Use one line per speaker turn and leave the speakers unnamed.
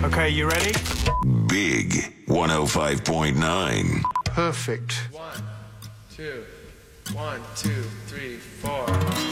Okay, you ready?
Big 105.9.
Perfect.
1, 2, 1, 2, 3, 4.